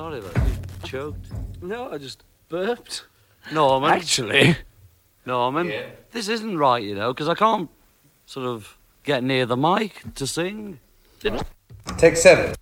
sorry, but you choked. No, I just burped. Norman. Actually. Norman, Yeah. this isn't right, you know, because I can't sort of get near the mic to sing. Take 7.